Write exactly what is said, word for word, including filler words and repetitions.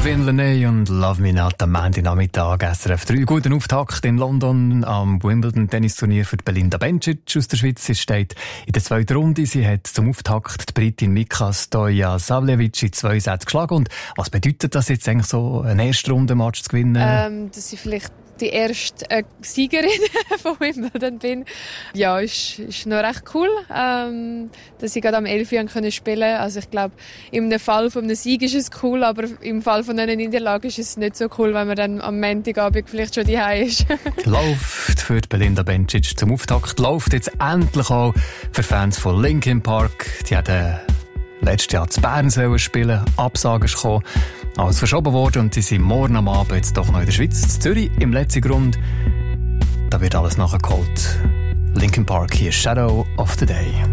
Marvin Lene und Love Me Not am Monday-Nachmittag S R F drei. Guten Auftakt in London am Wimbledon-Tennisturnier für Belinda Bencic aus der Schweiz. Sie steht in der zweiten Runde. Sie hat zum Auftakt die Britin Mika Stojasavljevic in zwei Sätzen geschlagen. Und was bedeutet das jetzt eigentlich so, einen Erstrundenmatch zu gewinnen? Ähm, dass ich vielleicht die erste äh, Siegerin von Wimbledon bin. Ja, ist, ist noch recht cool, ähm, dass ich gerade am elf Jahren spielen konnte. Also ich glaube, im Fall von einem Sieg ist es cool, aber im Fall von einer Niederlage ist es nicht so cool, wenn man dann am Montagabend vielleicht schon daheim ist. Läuft für Belinda Bencic zum Auftakt. Läuft jetzt endlich auch für Fans von Linkin Park. Die hatten letztes Jahr zu Bern sollen spielen. Absagen ist gekommen. Alles verschoben worden und sie sind morgen am Abend jetzt doch noch in der Schweiz, in Zürich, im letzten Grund. Da wird alles nachgeholt. Linkin Park, hier Shadow of the Day.